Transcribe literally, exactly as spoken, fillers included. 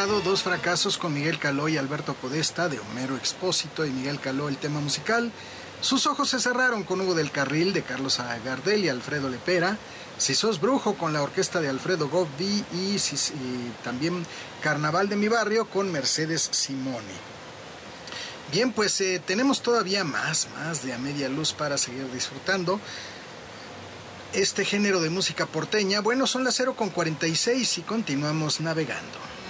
escuchado Dos fracasos con Miguel Caló y Alberto Podesta, de Homero Expósito y Miguel Caló, el tema musical. Sus ojos se cerraron con Hugo del Carril, de Carlos Gardel y Alfredo Lepera. Si sos brujo, con la orquesta de Alfredo Gobbi, y, si, y también Carnaval de mi barrio con Mercedes Simone. Bien, pues eh, tenemos todavía más, más de A Media Luz para seguir disfrutando este género de música porteña. Bueno, son las cero con cuarenta y seis y continuamos navegando.